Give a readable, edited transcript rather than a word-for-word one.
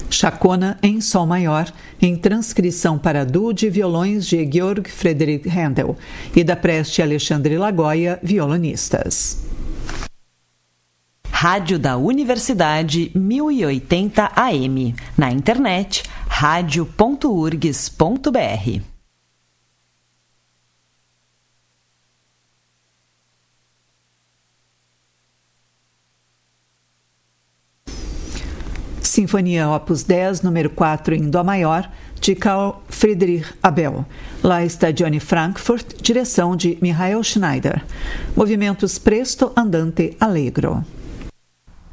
Chacona em Sol Maior, em transcrição para duo de violões de Georg Friedrich Händel e da Preste Alexandre Lagoia, violonistas. Rádio da Universidade 1080 AM. Na internet, radio.urgs.br. Sinfonia Opus 10, número 4 em Dó maior, de Carl Friedrich Abel. La Stagione Frankfurt, direção de Michael Schneider. Movimentos presto, andante, allegro.